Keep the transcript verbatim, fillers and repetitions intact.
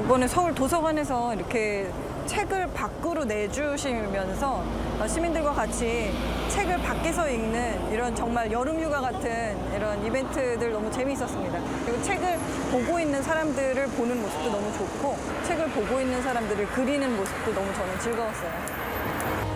이번에 서울 도서관에서 이렇게 책을 밖으로 내주시면서 시민들과 같이 책을 밖에서 읽는 이런 정말 여름휴가 같은 이런 이벤트들 너무 재미있었습니다. 그리고 책을 보고 있는 사람들을 보는 모습도 너무 좋고 책을 보고 있는 사람들을 그리는 모습도 너무 저는 즐거웠어요.